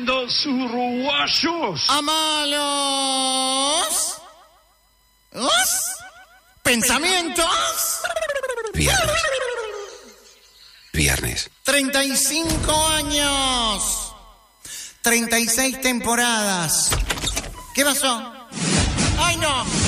Los uruguayos. Amalos. Pensamientos. Viernes. 35 años. 36 temporadas. ¿Qué pasó? ¡Ay, no!